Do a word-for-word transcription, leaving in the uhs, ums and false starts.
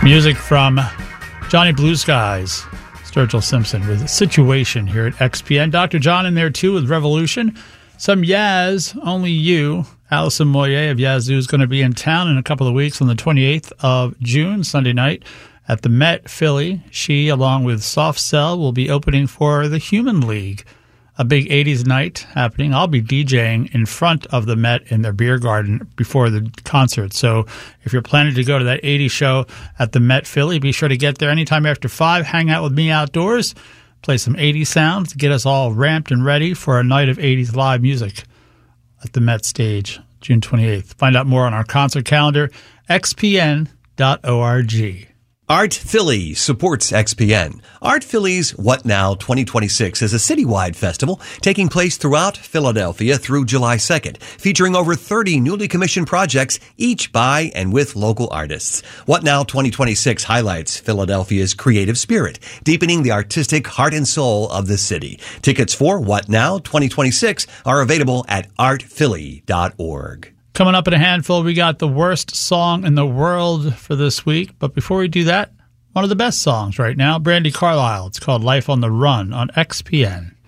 Music from Johnny Blue Skies, Sturgill Simpson with Situation here at X P N. Doctor John in there too with Revolution. Some Yaz, Only You. Alison Moyer of Yazoo is going to be in town in a couple of weeks on the twenty-eighth of June, Sunday night, at the Met Philly. She, along with Soft Cell, will be opening for the Human League. A big eighties night happening. I'll be DJing in front of the Met in their beer garden before the concert. So if you're planning to go to that eighties show at the Met Philly, be sure to get there anytime after five. Hang out with me outdoors. Play some eighties sounds. Get us all ramped and ready for a night of eighties live music at the Met stage, June twenty-eighth. Find out more on our concert calendar, x p n dot org. Art Philly supports X P N. Art Philly's What Now twenty twenty-six is a citywide festival taking place throughout Philadelphia through July second, featuring over thirty newly commissioned projects, each by and with local artists. What Now twenty twenty-six highlights Philadelphia's creative spirit, deepening the artistic heart and soul of the city. Tickets for What Now twenty twenty-six are available at art philly dot org. Coming up in a handful, we got the worst song in the world for this week. But before we do that, one of the best songs right now, Brandi Carlile. It's called Life on the Run on X P N.